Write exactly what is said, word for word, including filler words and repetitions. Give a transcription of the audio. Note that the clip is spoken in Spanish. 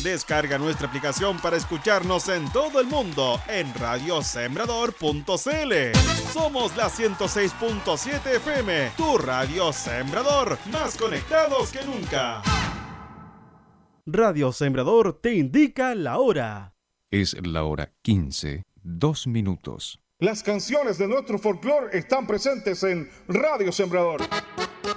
Descarga nuestra aplicación para escucharnos en todo el mundo en radio sembrador punto c l. Somos la ciento seis punto siete F M, tu radio Sembrador, más conectados que nunca. Radio Sembrador te indica la hora. Es la hora quince, dos minutos. Las canciones de nuestro folclore están presentes en Radio Sembrador.